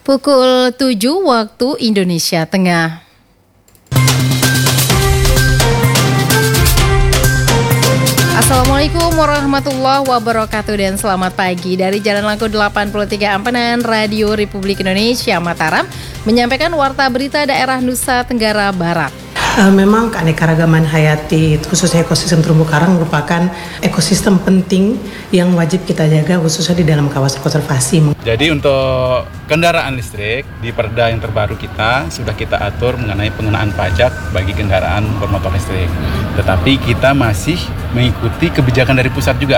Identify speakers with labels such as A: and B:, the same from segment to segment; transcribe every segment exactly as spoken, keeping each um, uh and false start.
A: Pukul tujuh waktu Indonesia Tengah. Assalamualaikum warahmatullahi wabarakatuh dan selamat pagi dari Jalan Langkung delapan puluh tiga Ampenan, Radio Republik Indonesia Mataram menyampaikan warta berita daerah Nusa Tenggara Barat.
B: Uh, memang keanekaragaman hayati, khususnya ekosistem terumbu karang merupakan ekosistem penting yang wajib kita jaga khususnya di dalam kawasan konservasi.
C: Jadi untuk kendaraan listrik di Perda yang terbaru kita sudah kita atur mengenai pengenaan pajak bagi kendaraan bermotor listrik. Tetapi kita masih mengikuti kebijakan dari pusat juga.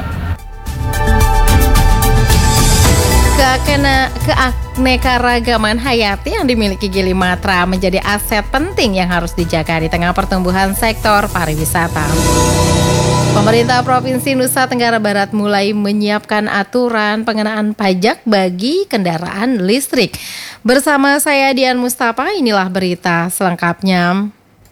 A: Keanekaragaman hayati yang dimiliki Gili Matra menjadi aset penting yang harus dijaga di tengah pertumbuhan sektor pariwisata. Pemerintah Provinsi Nusa Tenggara Barat mulai menyiapkan aturan pengenaan pajak bagi kendaraan listrik. Bersama saya Dian Mustafa, inilah berita selengkapnya.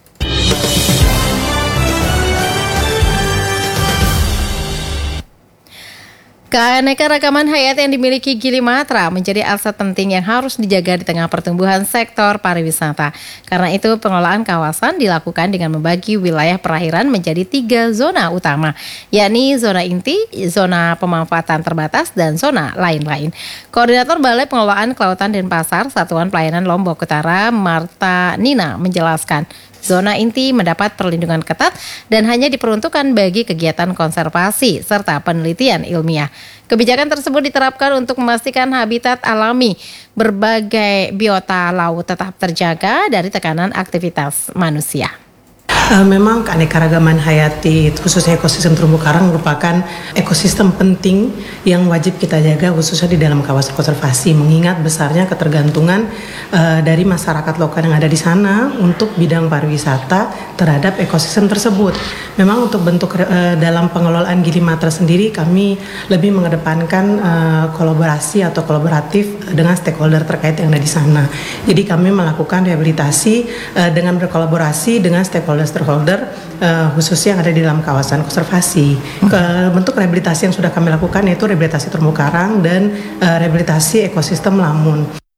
A: Keanekaragaman hayati yang dimiliki Gili Matra menjadi aset penting yang harus dijaga di tengah pertumbuhan sektor pariwisata. Karena itu pengelolaan kawasan dilakukan dengan membagi wilayah perairan menjadi tiga zona utama, yakni zona inti, zona pemanfaatan terbatas, dan zona lain-lain. Koordinator Balai Pengelolaan Kelautan Denpasar Satuan Pelayanan Lombok Utara, Marta Nina, menjelaskan zona inti mendapat perlindungan ketat dan hanya diperuntukkan bagi kegiatan konservasi serta penelitian ilmiah. Kebijakan tersebut diterapkan untuk memastikan habitat alami berbagai biota laut tetap terjaga dari tekanan aktivitas manusia.
B: Uh, memang keanekaragaman hayati, khususnya ekosistem terumbu karang merupakan ekosistem penting yang wajib kita jaga khususnya di dalam kawasan konservasi, mengingat besarnya ketergantungan uh, dari masyarakat lokal yang ada di sana untuk bidang pariwisata terhadap ekosistem tersebut. Memang untuk bentuk uh, dalam pengelolaan Gili Matra sendiri kami lebih mengedepankan uh, kolaborasi atau kolaboratif dengan stakeholder terkait yang ada di sana. Jadi kami melakukan rehabilitasi uh, dengan berkolaborasi dengan stakeholder stakeholder uh, khususnya yang ada di dalam kawasan konservasi. Ke bentuk rehabilitasi yang sudah kami lakukan yaitu rehabilitasi terumbu karang dan uh, rehabilitasi ekosistem lamun.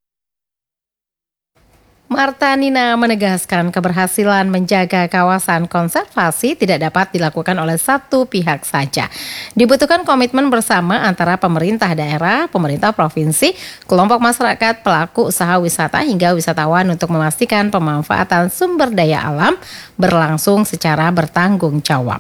A: Marta Nina menegaskan keberhasilan menjaga kawasan konservasi tidak dapat dilakukan oleh satu pihak saja. Dibutuhkan komitmen bersama antara pemerintah daerah, pemerintah provinsi, kelompok masyarakat, pelaku usaha wisata hingga wisatawan untuk memastikan pemanfaatan sumber daya alam berlangsung secara bertanggung jawab.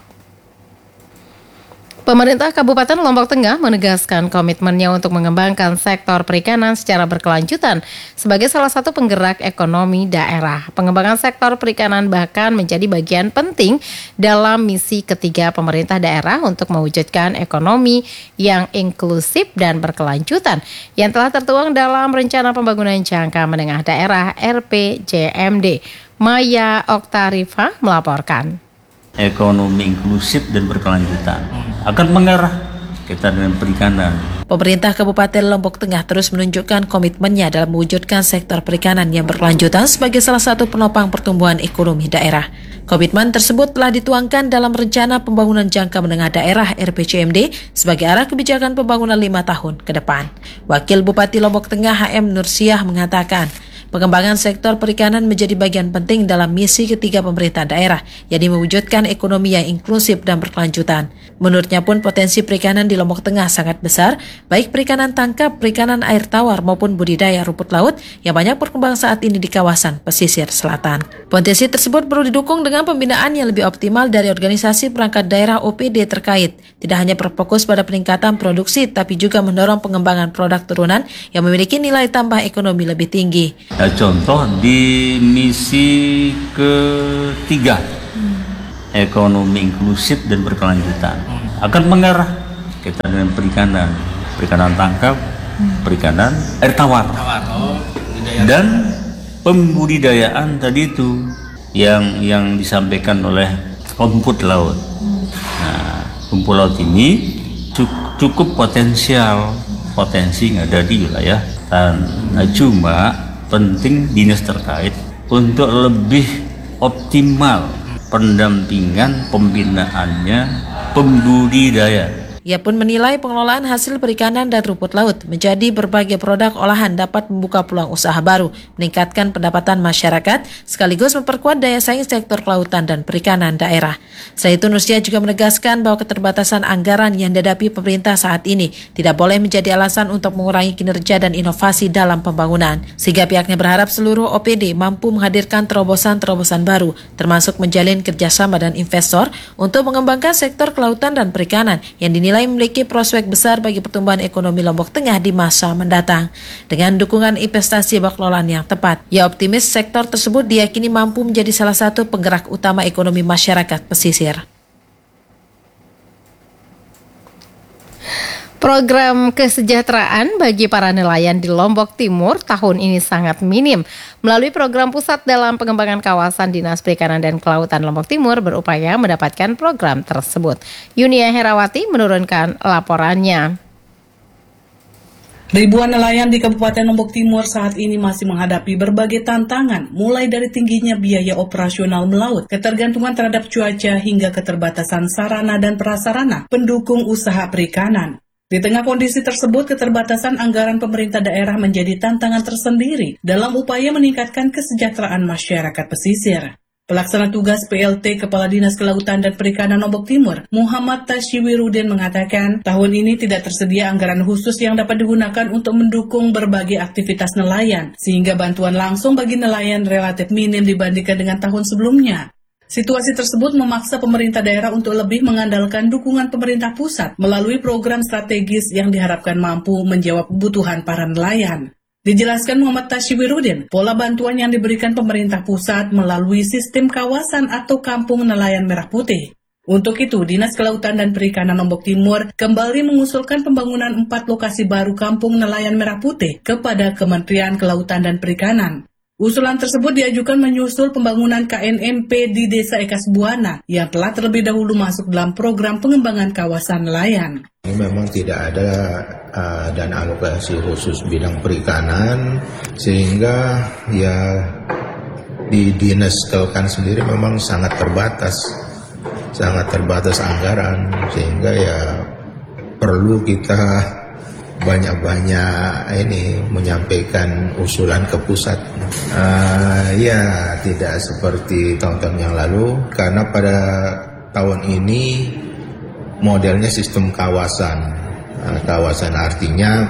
A: Pemerintah Kabupaten Lombok Tengah menegaskan komitmennya untuk mengembangkan sektor perikanan secara berkelanjutan sebagai salah satu penggerak ekonomi daerah. Pengembangan sektor perikanan bahkan menjadi bagian penting dalam misi ketiga pemerintah daerah untuk mewujudkan ekonomi yang inklusif dan berkelanjutan yang telah tertuang dalam Rencana Pembangunan Jangka Menengah Daerah R P J M D. Maya Oktarifa melaporkan.
D: Ekonomi inklusif dan berkelanjutan akan mengarah kita dengan perikanan.
E: Pemerintah Kabupaten Lombok Tengah terus menunjukkan komitmennya dalam mewujudkan sektor perikanan yang berkelanjutan sebagai salah satu penopang pertumbuhan ekonomi daerah. Komitmen tersebut telah dituangkan dalam Rencana Pembangunan Jangka Menengah Daerah R P J M D sebagai arah kebijakan pembangunan lima tahun ke depan. Wakil Bupati Lombok Tengah H M Nursiah mengatakan, pengembangan sektor perikanan menjadi bagian penting dalam misi ketiga pemerintah daerah, yakni mewujudkan ekonomi yang inklusif dan berkelanjutan. Menurutnya pun potensi perikanan di Lombok Tengah sangat besar, baik perikanan tangkap, perikanan air tawar maupun budidaya rumput laut yang banyak berkembang saat ini di kawasan pesisir selatan. Potensi tersebut perlu didukung dengan pembinaan yang lebih optimal dari organisasi perangkat daerah O P D terkait. Tidak hanya berfokus pada peningkatan produksi, tapi juga mendorong pengembangan produk turunan yang memiliki nilai tambah ekonomi lebih tinggi.
D: Ya, contoh di misi ketiga, hmm. ekonomi inklusif dan berkelanjutan akan mengarah kita dengan perikanan, perikanan tangkap, hmm. perikanan air tawar, dan pembudidayaan tadi itu yang yang disampaikan oleh rumput laut. Hmm. Nah, rumput laut ini cukup, cukup potensial, potensi yang ada di wilayah tanah. Cuma penting dinas terkait untuk lebih optimal pendampingan pembinaannya pembudidaya
E: Ia pun menilai pengelolaan hasil perikanan dan rumput laut menjadi berbagai produk olahan dapat membuka peluang usaha baru, meningkatkan pendapatan masyarakat, sekaligus memperkuat daya saing sektor kelautan dan perikanan daerah. Selain itu, Nursia juga menegaskan bahwa keterbatasan anggaran yang dihadapi pemerintah saat ini tidak boleh menjadi alasan untuk mengurangi kinerja dan inovasi dalam pembangunan. Sehingga pihaknya berharap seluruh O P D mampu menghadirkan terobosan-terobosan baru, termasuk menjalin kerjasama dan investor untuk mengembangkan sektor kelautan dan perikanan yang dinilai memiliki prospek besar bagi pertumbuhan ekonomi Lombok Tengah di masa mendatang. Dengan dukungan investasi pengelolaan yang tepat, ia optimis sektor tersebut diyakini mampu menjadi salah satu penggerak utama ekonomi masyarakat pesisir.
A: Program kesejahteraan bagi para nelayan di Lombok Timur tahun ini sangat minim. Melalui program pusat dalam pengembangan kawasan, Dinas Perikanan dan Kelautan Lombok Timur berupaya mendapatkan program tersebut. Yunia Herawati menurunkan laporannya.
F: Ribuan nelayan di Kabupaten Lombok Timur saat ini masih menghadapi berbagai tantangan, mulai dari tingginya biaya operasional melaut, ketergantungan terhadap cuaca, hingga keterbatasan sarana dan prasarana pendukung usaha perikanan. Di tengah kondisi tersebut, keterbatasan anggaran pemerintah daerah menjadi tantangan tersendiri dalam upaya meningkatkan kesejahteraan masyarakat pesisir. Pelaksana tugas P L T Kepala Dinas Kelautan dan Perikanan Lombok Timur, Muhammad Tashiwirudin, mengatakan tahun ini tidak tersedia anggaran khusus yang dapat digunakan untuk mendukung berbagai aktivitas nelayan, sehingga bantuan langsung bagi nelayan relatif minim dibandingkan dengan tahun sebelumnya. Situasi tersebut memaksa pemerintah daerah untuk lebih mengandalkan dukungan pemerintah pusat melalui program strategis yang diharapkan mampu menjawab kebutuhan para nelayan. Dijelaskan Muhammad Tashiwirudin, pola bantuan yang diberikan pemerintah pusat melalui sistem kawasan atau kampung nelayan merah putih. Untuk itu, Dinas Kelautan dan Perikanan Lombok Timur kembali mengusulkan pembangunan empat lokasi baru kampung nelayan merah putih kepada Kementerian Kelautan dan Perikanan. Usulan tersebut diajukan menyusul pembangunan K N M P di Desa Ekas Buana yang telah terlebih dahulu masuk dalam program pengembangan kawasan nelayan.
G: Ini memang tidak ada uh, dana alokasi khusus bidang perikanan, sehingga ya di Dinas Kelautan sendiri memang sangat terbatas, sangat terbatas anggaran, sehingga ya perlu kita banyak-banyak ini menyampaikan usulan ke pusat. Uh, ya tidak seperti tahun-tahun yang lalu, karena pada tahun ini modelnya sistem kawasan. Uh, kawasan artinya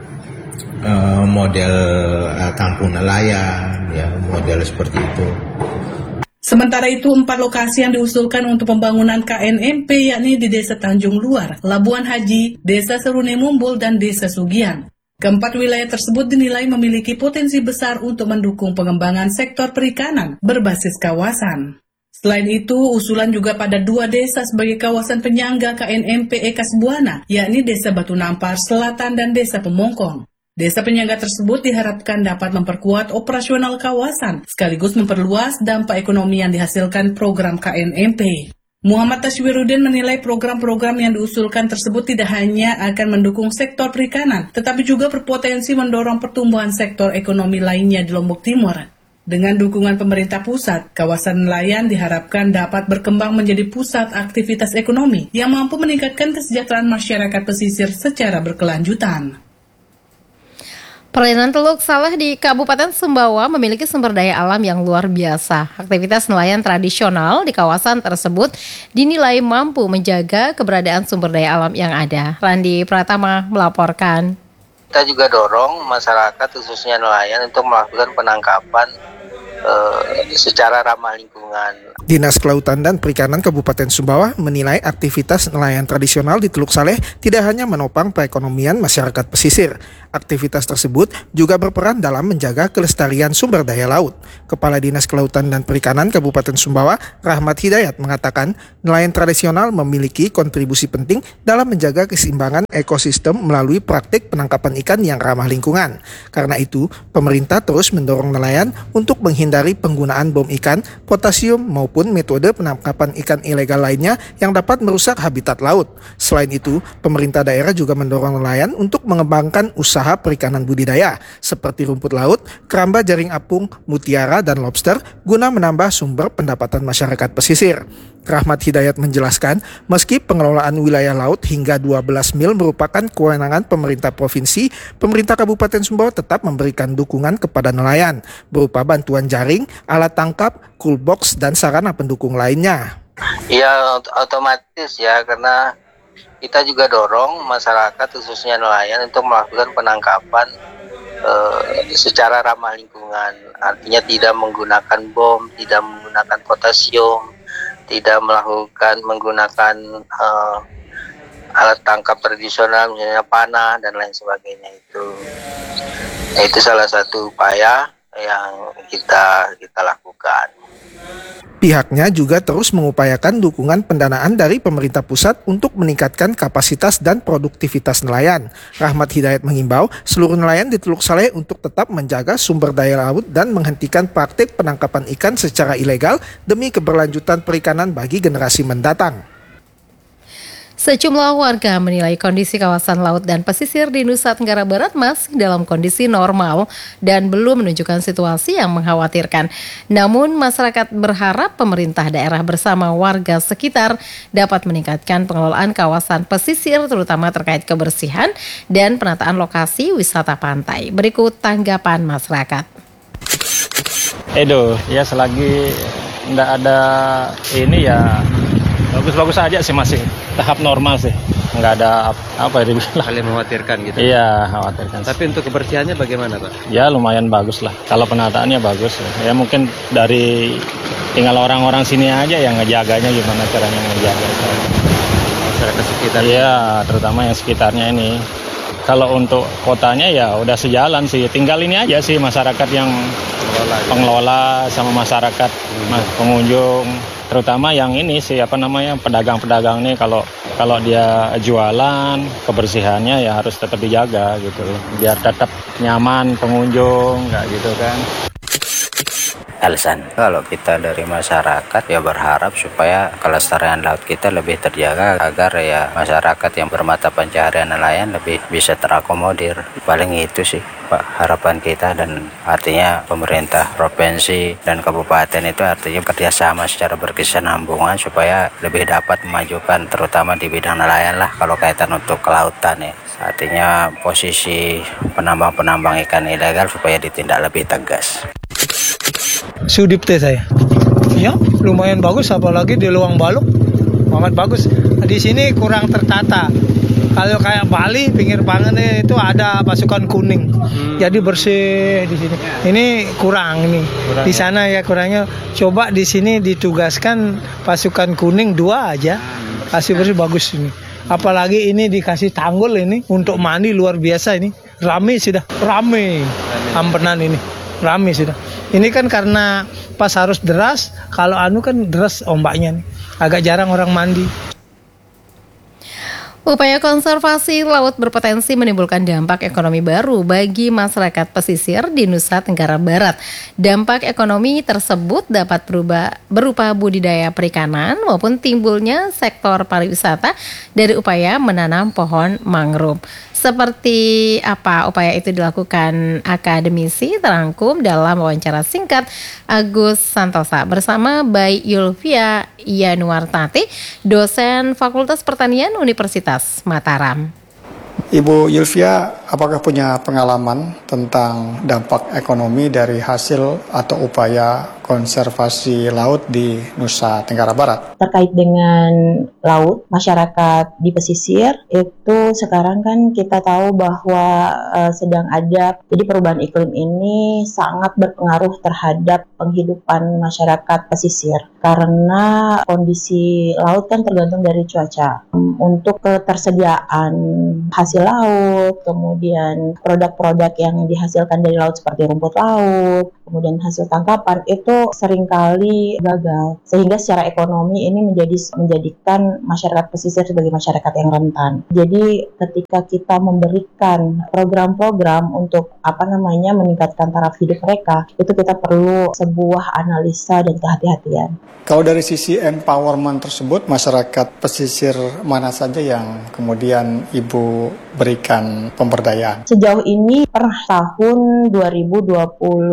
G: uh, model uh, kampung nelayan, ya model seperti itu.
F: Sementara itu, empat lokasi yang diusulkan untuk pembangunan K N M P yakni di Desa Tanjung Luar, Labuan Haji, Desa Seruni Mumbul, dan Desa Sugian. Keempat wilayah tersebut dinilai memiliki potensi besar untuk mendukung pengembangan sektor perikanan berbasis kawasan. Selain itu, usulan juga pada dua desa sebagai kawasan penyangga K N M P Ekas Buana, yakni Desa Batu Nampar Selatan dan Desa Pemongkong. Desa penyangga tersebut diharapkan dapat memperkuat operasional kawasan, sekaligus memperluas dampak ekonomi yang dihasilkan program K N M P. Muhammad Tashiwirudin menilai program-program yang diusulkan tersebut tidak hanya akan mendukung sektor perikanan, tetapi juga berpotensi mendorong pertumbuhan sektor ekonomi lainnya di Lombok Timur. Dengan dukungan pemerintah pusat, kawasan nelayan diharapkan dapat berkembang menjadi pusat aktivitas ekonomi yang mampu meningkatkan kesejahteraan masyarakat pesisir secara berkelanjutan.
A: Perairan Teluk Saleh di Kabupaten Sumbawa memiliki sumber daya alam yang luar biasa. Aktivitas nelayan tradisional di kawasan tersebut dinilai mampu menjaga keberadaan sumber daya alam yang ada. Randi Pratama melaporkan.
H: Kita juga dorong masyarakat khususnya nelayan untuk melakukan penangkapan eh, secara ramah lingkungan.
I: Dinas Kelautan dan Perikanan Kabupaten Sumbawa menilai aktivitas nelayan tradisional di Teluk Saleh tidak hanya menopang perekonomian masyarakat pesisir. Aktivitas tersebut juga berperan dalam menjaga kelestarian sumber daya laut. Kepala Dinas Kelautan dan Perikanan Kabupaten Sumbawa, Rahmat Hidayat, mengatakan nelayan tradisional memiliki kontribusi penting dalam menjaga keseimbangan ekosistem melalui praktik penangkapan ikan yang ramah lingkungan. Karena itu, pemerintah terus mendorong nelayan untuk menghindari penggunaan bom ikan, potasium maupun metode penangkapan ikan ilegal lainnya yang dapat merusak habitat laut. Selain itu, pemerintah daerah juga mendorong nelayan untuk mengembangkan usaha perikanan budidaya seperti rumput laut, keramba jaring apung, mutiara, dan lobster guna menambah sumber pendapatan masyarakat pesisir. Rahmat Hidayat menjelaskan, meski pengelolaan wilayah laut hingga dua belas mil merupakan kewenangan pemerintah provinsi, pemerintah Kabupaten Sumbawa tetap memberikan dukungan kepada nelayan, berupa bantuan jaring, alat tangkap, cool box, dan sarana pendukung lainnya.
H: Ya otomatis ya, karena kita juga dorong masyarakat khususnya nelayan untuk melakukan penangkapan eh, secara ramah lingkungan. Artinya tidak menggunakan bom, tidak menggunakan potasium, tidak melakukan menggunakan eh, alat tangkap tradisional misalnya panah dan lain sebagainya itu. Nah, itu salah satu upaya yang kita kita lakukan.
I: Pihaknya juga terus mengupayakan dukungan pendanaan dari pemerintah pusat untuk meningkatkan kapasitas dan produktivitas nelayan. Rahmat Hidayat mengimbau seluruh nelayan di Teluk Saleh untuk tetap menjaga sumber daya laut dan menghentikan praktik penangkapan ikan secara ilegal demi keberlanjutan perikanan bagi generasi mendatang.
A: Sejumlah warga menilai kondisi kawasan laut dan pesisir di Nusa Tenggara Barat masih dalam kondisi normal dan belum menunjukkan situasi yang mengkhawatirkan. Namun masyarakat berharap pemerintah daerah bersama warga sekitar dapat meningkatkan pengelolaan kawasan pesisir terutama terkait kebersihan dan penataan lokasi wisata pantai. Berikut tanggapan masyarakat.
J: Edo, ya selagi tidak ada ini ya bagus-bagus aja sih, masih tahap normal sih, nggak ada apa ya dibilang.
K: Kalian mengkhawatirkan gitu?
J: Iya, khawatirkan.
K: Tapi untuk kebersihannya bagaimana Pak?
J: Ya lumayan bagus lah, kalau penataannya bagus. Ya mungkin dari tinggal orang-orang sini aja yang ngejaganya, gimana caranya ngejaga.
K: Masyarakat sekitar?
J: Iya, terutama yang sekitarnya ini. Kalau untuk kotanya ya udah sejalan sih, tinggal ini aja sih masyarakat yang pengelola, pengelola sama masyarakat hmm. pengunjung. Terutama yang ini sih apa namanya pedagang-pedagang nih, kalau kalau dia jualan kebersihannya ya harus tetap dijaga gitu, biar tetap nyaman pengunjung, nggak gitu kan.
L: Alasan kalau kita dari masyarakat ya berharap supaya kelestarian laut kita lebih terjaga agar ya masyarakat yang bermata pencaharian nelayan lebih bisa terakomodir. Paling itu sih Pak harapan kita, dan artinya pemerintah provinsi dan kabupaten itu artinya kerjasama secara berkesinambungan supaya lebih dapat memajukan terutama di bidang nelayan lah kalau kaitan untuk kelautan ya. Artinya posisi penambang-penambang ikan ilegal supaya ditindak lebih tegas.
M: Sudipte saya. Ya, lumayan bagus, apalagi di Luang Baluk. Amat bagus. Di sini kurang tertata. Kalau kayak Bali, pinggir pantai itu ada pasukan kuning. Hmm. Jadi bersih di sini. Ini kurang ini. Kurang, di sana ya kurangnya. Coba di sini ditugaskan pasukan kuning dua aja. Kasih bersih bagus ini. Apalagi ini dikasih tanggul ini untuk mandi luar biasa ini. Rame sudah, rame. Ampenan ini. Rame sudah. Ini kan karena pas harus deras, kalau anu kan deras ombaknya nih. Agak jarang orang mandi.
A: Upaya konservasi laut berpotensi menimbulkan dampak ekonomi baru bagi masyarakat pesisir di Nusa Tenggara Barat. Dampak ekonomi tersebut dapat berubah, berupa budidaya perikanan maupun timbulnya sektor pariwisata dari upaya menanam pohon mangrove. Seperti apa upaya itu dilakukan akademisi terangkum dalam wawancara singkat Agus Santosa bersama Bayi Yulvia Yanuartati, dosen Fakultas Pertanian Universitas Mataram.
N: Ibu Yulvia, apakah punya pengalaman tentang dampak ekonomi dari hasil atau upaya konservasi laut di Nusa Tenggara Barat?
O: Terkait dengan laut, masyarakat di pesisir itu sekarang kan kita tahu bahwa uh, sedang ada, jadi perubahan iklim ini sangat berpengaruh terhadap penghidupan masyarakat pesisir karena kondisi laut kan tergantung dari cuaca. Um, untuk ketersediaan hasil laut, kemudian produk-produk yang dihasilkan dari laut seperti rumput laut, kemudian hasil tangkapan itu seringkali gagal, sehingga secara ekonomi ini menjadi menjadikan masyarakat pesisir sebagai masyarakat yang rentan. Jadi ketika kita memberikan program-program untuk apa namanya meningkatkan taraf hidup mereka, itu kita perlu sebuah analisa dan kehati-hatian.
N: Kalau dari sisi empowerment tersebut, masyarakat pesisir mana saja yang kemudian Ibu berikan pemberdayaan?
O: Sejauh ini per tahun dua ribu dua puluh dua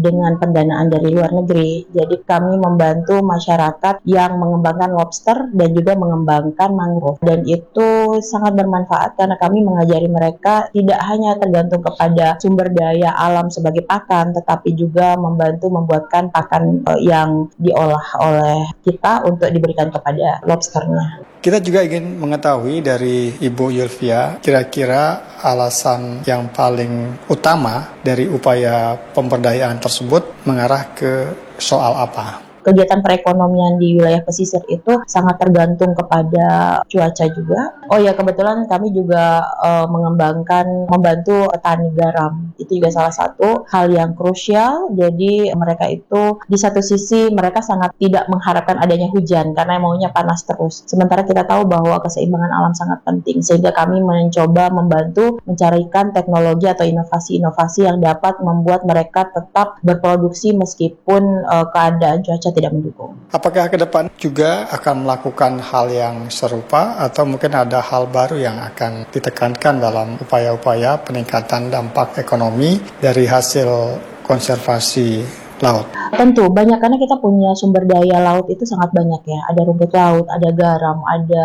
O: dengan pendanaan dari luar negeri. Jadi kami membantu masyarakat yang mengembangkan lobster dan juga mengembangkan mangrove. Dan itu sangat bermanfaat karena kami mengajari mereka tidak hanya tergantung kepada sumber daya alam sebagai pakan, tetapi juga membantu membuatkan pakan uh, yang diolah oleh kita untuk diberikan kepada lobsternya.
N: Kita juga ingin mengetahui dari Ibu Yulvia, kira-kira alasan yang paling utama dari upaya pemberdayaan tersebut mengarah ke soal apa?
O: Kegiatan perekonomian di wilayah pesisir itu sangat tergantung kepada cuaca juga. Oh ya, kebetulan kami juga uh, mengembangkan, membantu petani garam. Itu juga salah satu hal yang krusial. Jadi mereka itu di satu sisi mereka sangat tidak mengharapkan adanya hujan karena maunya panas terus. Sementara kita tahu bahwa keseimbangan alam sangat penting. Sehingga kami mencoba membantu mencarikan teknologi atau inovasi-inovasi yang dapat membuat mereka tetap berproduksi meskipun uh, keadaan cuaca tidak mendukung.
N: Apakah ke depan juga akan melakukan hal yang serupa atau mungkin ada hal baru yang akan ditekankan dalam upaya-upaya peningkatan dampak ekonomi dari hasil konservasi laut?
O: Tentu, banyak karena kita punya sumber daya laut itu sangat banyak ya. Ada rumput laut, ada garam, ada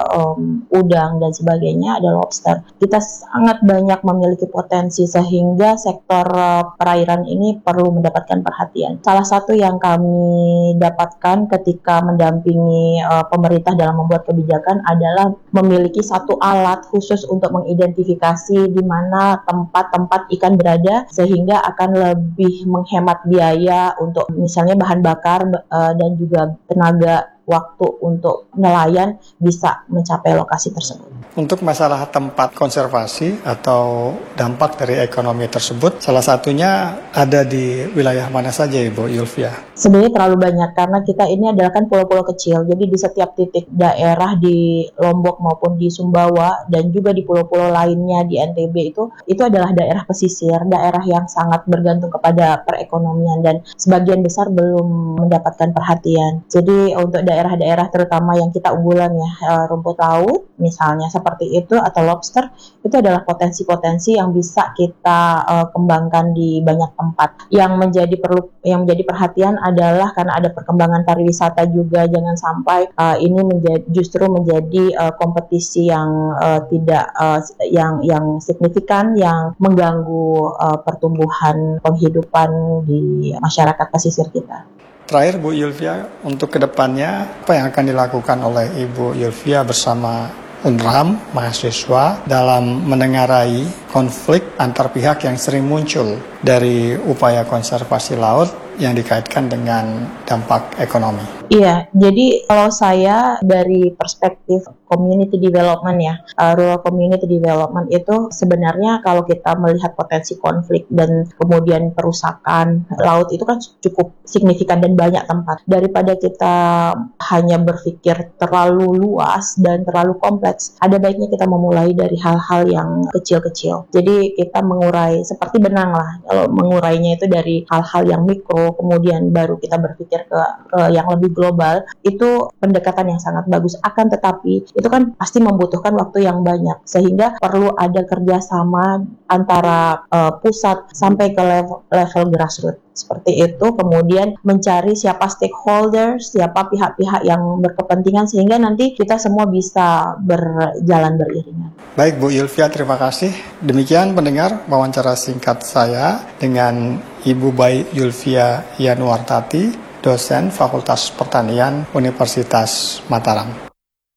O: um, udang dan sebagainya, ada lobster. Kita sangat banyak memiliki potensi sehingga sektor uh, perairan ini perlu mendapatkan perhatian. Salah satu yang kami dapatkan ketika mendampingi uh, pemerintah dalam membuat kebijakan adalah memiliki satu alat khusus untuk mengidentifikasi di mana tempat-tempat ikan berada sehingga akan lebih menghemat biaya ya untuk misalnya bahan bakar uh, dan juga tenaga waktu untuk nelayan bisa mencapai lokasi tersebut.
N: Untuk masalah tempat konservasi atau dampak dari ekonomi tersebut, salah satunya ada di wilayah mana saja Ibu Yulvia?
O: Sebenarnya terlalu banyak karena kita ini adalah kan pulau-pulau kecil, jadi di setiap titik daerah di Lombok maupun di Sumbawa dan juga di pulau-pulau lainnya di N T B itu itu adalah daerah pesisir, daerah yang sangat bergantung kepada perekonomian dan sebagian besar belum mendapatkan perhatian. Jadi untuk daerah-daerah terutama yang kita unggulan ya, rumput laut misalnya seperti itu atau lobster, itu adalah potensi-potensi yang bisa kita uh, kembangkan di banyak tempat. Yang menjadi perlu yang menjadi perhatian adalah karena ada perkembangan pariwisata juga, jangan sampai uh, ini menjadi justru menjadi uh, kompetisi yang uh, tidak uh, yang yang signifikan yang mengganggu uh, pertumbuhan penghidupan di masyarakat pesisir kita.
N: Terakhir Bu Yulvia, untuk kedepannya apa yang akan dilakukan oleh Ibu Yulvia bersama UNRAM, mahasiswa dalam menengarai konflik antar pihak yang sering muncul dari upaya konservasi laut yang dikaitkan dengan dampak ekonomi?
O: Iya, jadi kalau saya dari perspektif community development ya, uh, rural community development itu sebenarnya kalau kita melihat potensi konflik dan kemudian perusakan laut itu kan cukup signifikan dan banyak tempat. Daripada kita hanya berpikir terlalu luas dan terlalu kompleks, ada baiknya kita memulai dari hal-hal yang kecil-kecil. Jadi kita mengurai seperti benang lah, kalau mengurainya itu dari hal-hal yang mikro, kemudian baru kita berpikir ke, ke yang lebih global, itu pendekatan yang sangat bagus. Akan tetapi itu kan pasti membutuhkan waktu yang banyak, sehingga perlu ada kerjasama antara uh, pusat sampai ke level, level grassroots seperti itu, kemudian mencari siapa stakeholders, siapa pihak-pihak yang berkepentingan sehingga nanti kita semua bisa berjalan beriringan.
N: Baik Bu Yulvia, terima kasih. Demikian pendengar wawancara singkat saya dengan Ibu Bayi Yulvia Yanuartati, dosen Fakultas Pertanian Universitas Mataram.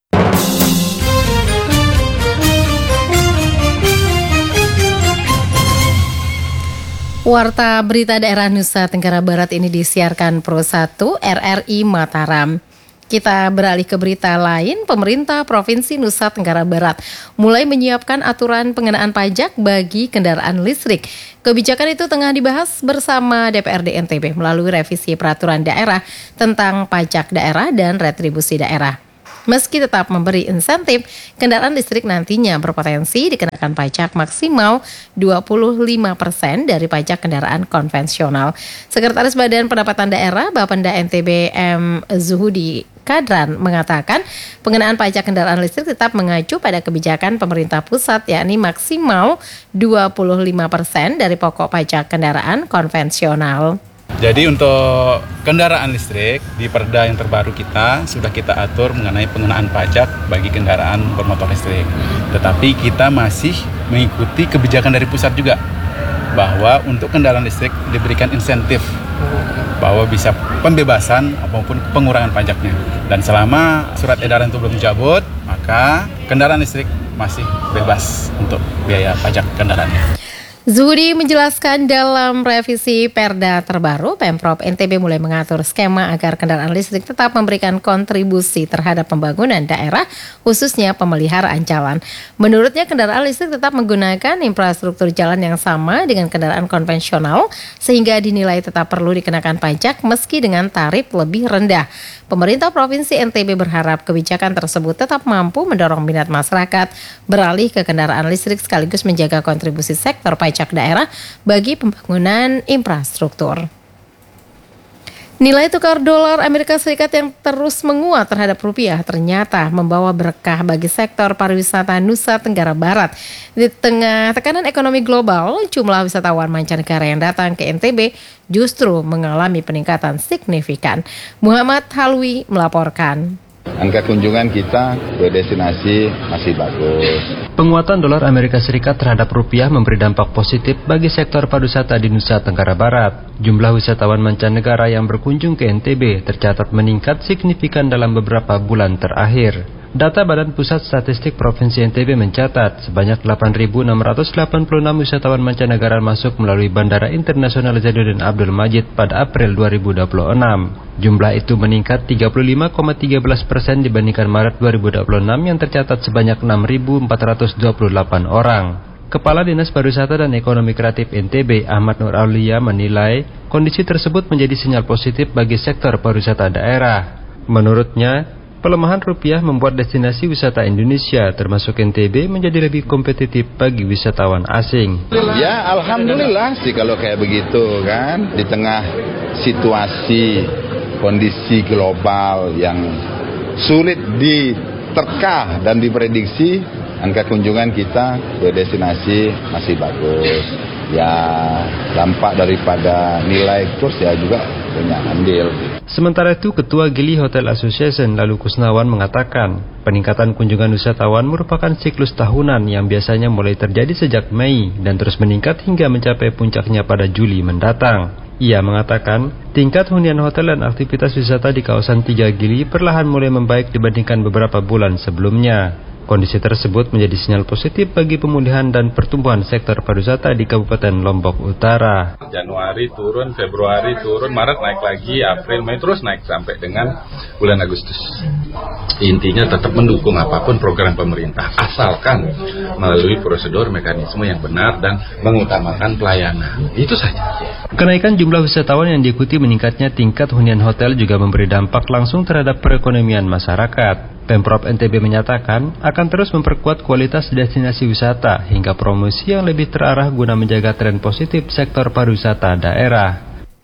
A: Warta Berita Daerah Nusa Tenggara Barat ini disiarkan Pro satu R R I Mataram. Kita beralih ke berita lain. Pemerintah Provinsi Nusa Tenggara Barat mulai menyiapkan aturan pengenaan pajak bagi kendaraan listrik. Kebijakan itu tengah dibahas bersama D P R D N T B melalui revisi peraturan daerah tentang pajak daerah dan retribusi daerah. Meski tetap memberi insentif, kendaraan listrik nantinya berpotensi dikenakan pajak maksimal dua puluh lima persen dari pajak kendaraan konvensional. Sekretaris Badan Pendapatan Daerah Bapenda N T B M Zuhudi Kadran mengatakan pengenaan pajak kendaraan listrik tetap mengacu pada kebijakan pemerintah pusat, yakni maksimal dua puluh lima persen dari pokok pajak kendaraan konvensional.
C: Jadi untuk kendaraan listrik di Perda yang terbaru kita sudah kita atur mengenai pengenaan pajak bagi kendaraan bermotor listrik. Tetapi kita masih mengikuti kebijakan dari pusat juga bahwa untuk kendaraan listrik diberikan insentif bahwa bisa pembebasan maupun pengurangan pajaknya. Dan selama surat edaran itu belum dicabut, maka kendaraan listrik masih bebas untuk biaya pajak kendaraannya.
A: Zuhudi menjelaskan dalam revisi Perda terbaru, Pemprov N T B mulai mengatur skema agar kendaraan listrik tetap memberikan kontribusi terhadap pembangunan daerah, khususnya pemeliharaan jalan. Menurutnya, kendaraan listrik tetap menggunakan infrastruktur jalan yang sama dengan kendaraan konvensional, sehingga dinilai tetap perlu dikenakan pajak meski dengan tarif lebih rendah. Pemerintah Provinsi N T B berharap kebijakan tersebut tetap mampu mendorong minat masyarakat beralih ke kendaraan listrik sekaligus menjaga kontribusi sektor pajak daerah bagi pembangunan infrastruktur. Nilai tukar dolar Amerika Serikat yang terus menguat terhadap rupiah ternyata membawa berkah bagi sektor pariwisata Nusa Tenggara Barat. Di tengah tekanan ekonomi global, jumlah wisatawan mancanegara yang datang ke N T B justru mengalami peningkatan signifikan. Muhammad Halwi melaporkan.
P: Angka kunjungan kita ke destinasi masih bagus.
Q: Penguatan dolar Amerika Serikat terhadap rupiah memberi dampak positif bagi sektor pariwisata di Nusa Tenggara Barat. Jumlah wisatawan mancanegara yang berkunjung ke N T B tercatat meningkat signifikan dalam beberapa bulan terakhir. Data Badan Pusat Statistik Provinsi N T B mencatat sebanyak delapan ribu enam ratus delapan puluh enam wisatawan mancanegara masuk melalui Bandara Internasional Zainuddin Abdul Majid pada April dua ribu dua puluh enam. Jumlah itu meningkat tiga puluh lima koma satu tiga persen dibandingkan Maret dua ribu dua puluh enam yang tercatat sebanyak enam ribu empat ratus dua puluh delapan orang. Kepala Dinas Pariwisata dan Ekonomi Kreatif N T B, Ahmad Nur Aulia, menilai kondisi tersebut menjadi sinyal positif bagi sektor pariwisata daerah. Menurutnya, pelemahan rupiah membuat destinasi wisata Indonesia termasuk N T B menjadi lebih kompetitif bagi wisatawan asing.
P: Ya, alhamdulillah sih kalau kayak begitu kan, di tengah situasi kondisi global yang sulit diterka dan diprediksi, angka kunjungan kita ke destinasi masih bagus. Ya, dampak daripada nilai kurs ya juga punya andil.
Q: Sementara itu, Ketua Gili Hotel Association Lalu Kusnawan mengatakan, peningkatan kunjungan wisatawan merupakan siklus tahunan yang biasanya mulai terjadi sejak Mei dan terus meningkat hingga mencapai puncaknya pada Juli mendatang. Ia mengatakan, tingkat hunian hotel dan aktivitas wisata di kawasan Tiga Gili perlahan mulai membaik dibandingkan beberapa bulan sebelumnya. Kondisi tersebut menjadi sinyal positif bagi pemulihan dan pertumbuhan sektor pariwisata di Kabupaten Lombok Utara.
R: Januari turun, Februari turun, Maret naik lagi, April, Mei terus naik sampai dengan bulan Agustus. Intinya tetap mendukung apapun program pemerintah, asalkan melalui prosedur mekanisme yang benar dan mengutamakan pelayanan. Itu saja.
Q: Kenaikan jumlah wisatawan yang diikuti meningkatnya tingkat hunian hotel juga memberi dampak langsung terhadap perekonomian masyarakat. Pemprov N T B menyatakan akan terus memperkuat kualitas destinasi wisata hingga promosi yang lebih terarah guna menjaga tren positif sektor pariwisata daerah.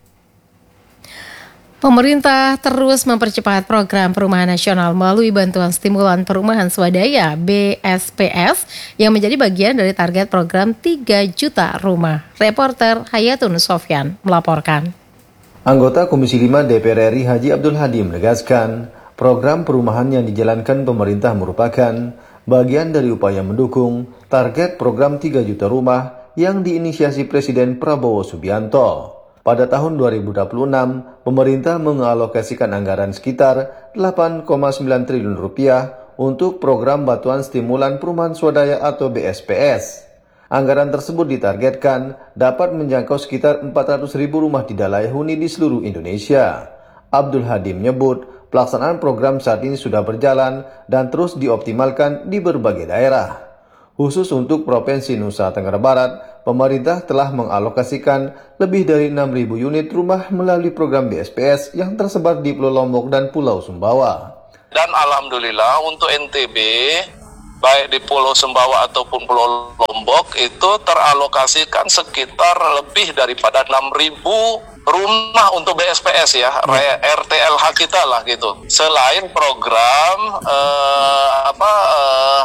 A: Pemerintah terus mempercepat program perumahan nasional melalui bantuan stimulan perumahan swadaya B S P S yang menjadi bagian dari target program tiga juta rumah. Reporter Hayatun Sofyan melaporkan.
S: Anggota Komisi lima D P R R I Haji Abdul Hadi menegaskan, program perumahan yang dijalankan pemerintah merupakan bagian dari upaya mendukung target program tiga juta rumah yang diinisiasi Presiden Prabowo Subianto. Pada tahun dua ribu dua puluh enam, pemerintah mengalokasikan anggaran sekitar delapan koma sembilan triliun rupiah untuk program bantuan stimulan perumahan swadaya atau B S P S. Anggaran tersebut ditargetkan dapat menjangkau sekitar empat ratus ribu rumah tidak layak huni di seluruh Indonesia. Abdul Hadi menyebut, pelaksanaan program saat ini sudah berjalan dan terus dioptimalkan di berbagai daerah. Khusus untuk Provinsi Nusa Tenggara Barat, pemerintah telah mengalokasikan lebih dari enam ribu unit rumah melalui program B S P S yang tersebar di Pulau Lombok dan Pulau Sumbawa.
T: Dan alhamdulillah untuk N T B, baik di Pulau Sumbawa ataupun Pulau Lombok, itu teralokasikan sekitar lebih daripada enam ribu rumah untuk B S P S ya, R T L H kita lah gitu. Selain program eh, apa eh,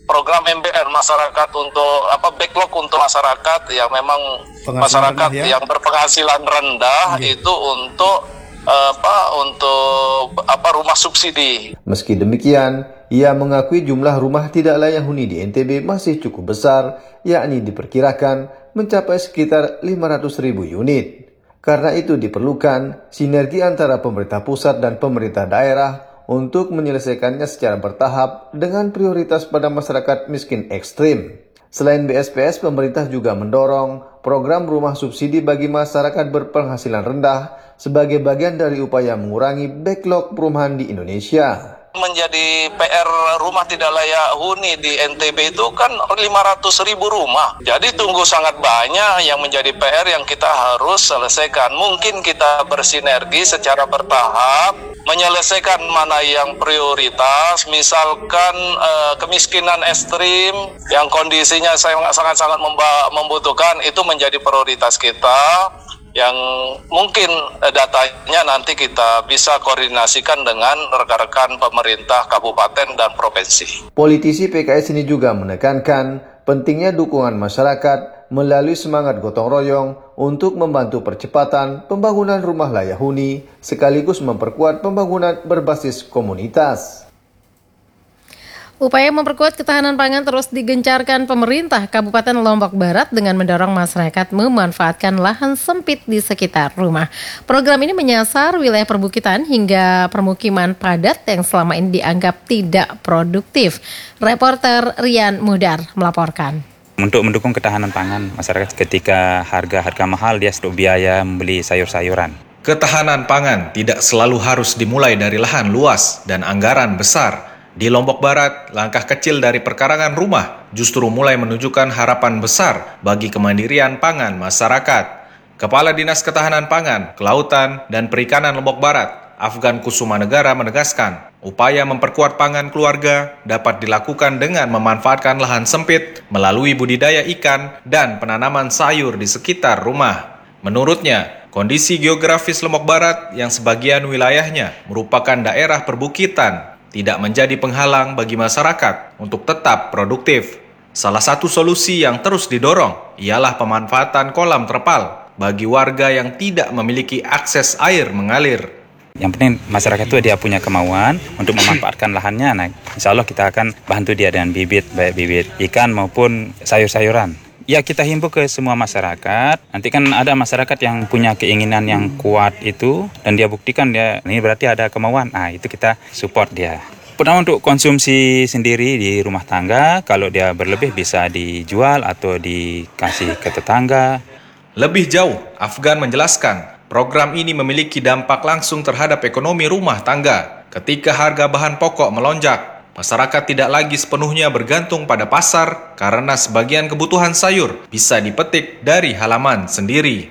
T: program M B R masyarakat untuk apa backlog untuk masyarakat yang memang
S: Penghasilan
T: masyarakat
S: rendah, ya?
T: yang berpenghasilan rendah
S: Oke.
T: itu untuk apa untuk apa rumah subsidi.
S: Meski demikian, ia mengakui jumlah rumah tidak layak huni di N T B masih cukup besar, yakni diperkirakan mencapai sekitar lima ratus ribu unit. Karena itu diperlukan sinergi antara pemerintah pusat dan pemerintah daerah untuk menyelesaikannya secara bertahap dengan prioritas pada masyarakat miskin ekstrim. Selain B S P S, pemerintah juga mendorong program rumah subsidi bagi masyarakat berpenghasilan rendah sebagai bagian dari upaya mengurangi backlog perumahan di Indonesia.
T: Menjadi P R rumah tidak layak huni di N T B itu kan lima ratus ribu rumah. Jadi tunggu sangat banyak yang menjadi P R yang kita harus selesaikan. Mungkin kita bersinergi secara bertahap, menyelesaikan mana yang prioritas. Misalkan eh, kemiskinan ekstrim yang kondisinya sangat-sangat membutuhkan, itu menjadi prioritas kita. Yang mungkin datanya nanti kita bisa koordinasikan dengan rekan-rekan pemerintah kabupaten dan provinsi.
S: Politisi P K S ini juga menekankan pentingnya dukungan masyarakat melalui semangat gotong royong untuk membantu percepatan pembangunan rumah layak huni sekaligus memperkuat pembangunan berbasis komunitas.
A: Upaya memperkuat ketahanan pangan terus digencarkan pemerintah Kabupaten Lombok Barat dengan mendorong masyarakat memanfaatkan lahan sempit di sekitar rumah. Program ini menyasar wilayah perbukitan hingga permukiman padat yang selama ini dianggap tidak produktif. Reporter Rian Mudar melaporkan.
U: Untuk mendukung ketahanan pangan masyarakat ketika harga-harga mahal, dia sudah biaya membeli sayur-sayuran.
V: Ketahanan pangan tidak selalu harus dimulai dari lahan luas dan anggaran besar. Di Lombok Barat, langkah kecil dari perkarangan rumah justru mulai menunjukkan harapan besar bagi kemandirian pangan masyarakat. Kepala Dinas Ketahanan Pangan, Kelautan, dan Perikanan Lombok Barat, Afgan Kusuma Negara menegaskan, upaya memperkuat pangan keluarga dapat dilakukan dengan memanfaatkan lahan sempit melalui budidaya ikan dan penanaman sayur di sekitar rumah. Menurutnya, kondisi geografis Lombok Barat yang sebagian wilayahnya merupakan daerah perbukitan tidak menjadi penghalang bagi masyarakat untuk tetap produktif. Salah satu solusi yang terus didorong ialah pemanfaatan kolam terpal bagi warga yang tidak memiliki akses air mengalir.
U: Yang penting masyarakat itu dia punya kemauan untuk memanfaatkan lahannya. Nah, insya Allah kita akan bantu dia dengan bibit, baik bibit ikan maupun sayur-sayuran. Ya, kita himbau ke semua masyarakat. Nanti kan ada masyarakat yang punya keinginan yang kuat itu dan dia buktikan dia ini berarti ada kemauan. Nah, itu kita support dia. Pertama untuk konsumsi sendiri di rumah tangga, kalau dia berlebih bisa dijual atau dikasih ke tetangga.
V: Lebih jauh, Afgan menjelaskan, program ini memiliki dampak langsung terhadap ekonomi rumah tangga. Ketika harga bahan pokok melonjak, masyarakat tidak lagi sepenuhnya bergantung pada pasar karena sebagian kebutuhan sayur bisa dipetik dari halaman sendiri.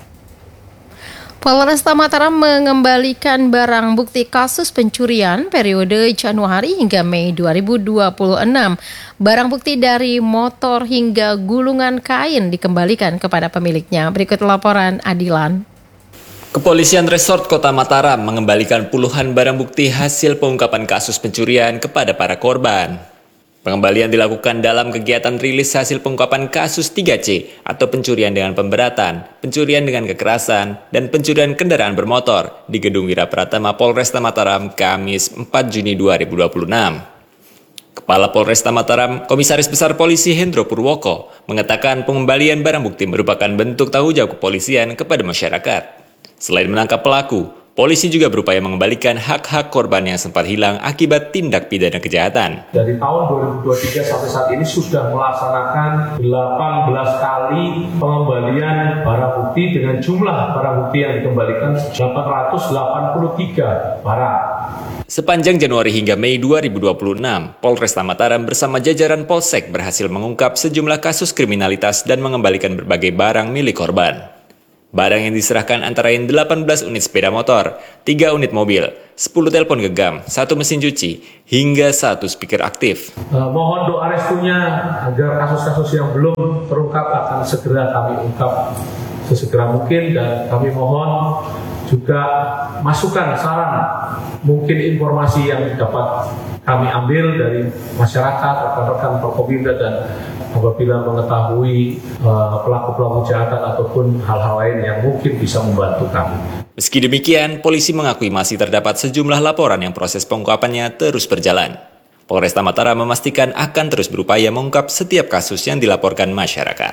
A: Polresta Mataram mengembalikan barang bukti kasus pencurian periode Januari hingga Mei dua ribu dua puluh enam. Barang bukti dari motor hingga gulungan kain dikembalikan kepada pemiliknya. Berikut laporan Adilan.
W: Kepolisian Resort Kota Mataram mengembalikan puluhan barang bukti hasil pengungkapan kasus pencurian kepada para korban. Pengembalian dilakukan dalam kegiatan rilis hasil pengungkapan kasus tiga C atau pencurian dengan pemberatan, pencurian dengan kekerasan, dan pencurian kendaraan bermotor di Gedung Wira Pratama Polresta Mataram Kamis empat Juni dua ribu dua puluh enam. Kepala Polresta Mataram, Komisaris Besar Polisi Hendro Purwoko, mengatakan pengembalian barang bukti merupakan bentuk tanggung jawab kepolisian kepada masyarakat. Selain menangkap pelaku, polisi juga berupaya mengembalikan hak-hak korban yang sempat hilang akibat tindak pidana kejahatan.
X: Dari tahun dua ribu dua puluh tiga sampai saat ini sudah melaksanakan delapan belas kali pengembalian barang bukti dengan jumlah barang bukti yang dikembalikan delapan ratus delapan puluh tiga barang.
W: Sepanjang Januari hingga Mei dua ribu dua puluh enam, Polresta Mataram bersama jajaran Polsek berhasil mengungkap sejumlah kasus kriminalitas dan mengembalikan berbagai barang milik korban. Barang yang diserahkan antara lain delapan belas unit sepeda motor, tiga unit mobil, sepuluh telepon genggam, satu mesin cuci, hingga satu speaker aktif.
X: Uh, mohon doa restunya agar kasus-kasus yang belum terungkap akan segera kami ungkap sesegera mungkin, dan kami mohon juga masukan, saran, mungkin informasi yang dapat kami ambil dari masyarakat, rekan-rekan Forkopimda, dan apabila mengetahui uh, pelaku-pelaku kejahatan ataupun hal-hal lain yang mungkin bisa membantu kami.
W: Meski demikian, polisi mengakui masih terdapat sejumlah laporan yang proses pengungkapannya terus berjalan. Polresta Mataram memastikan akan terus berupaya mengungkap setiap kasus yang dilaporkan masyarakat.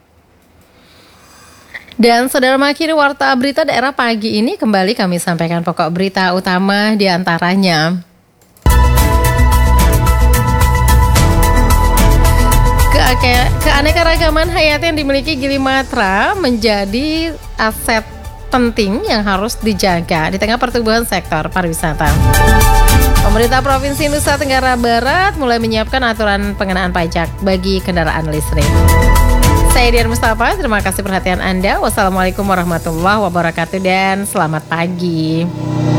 A: Dan saudara makiri Warta Berita Daerah pagi ini kembali kami sampaikan pokok berita utama di antaranya. Ke- keanekaragaman hayati yang dimiliki Gili Matra menjadi aset penting yang harus dijaga di tengah pertumbuhan sektor pariwisata. Pemerintah Provinsi Nusa Tenggara Barat mulai menyiapkan aturan pengenaan pajak bagi kendaraan listrik. Saya Dian Mustafa, terima kasih perhatian Anda. Wassalamualaikum warahmatullahi wabarakatuh dan selamat pagi.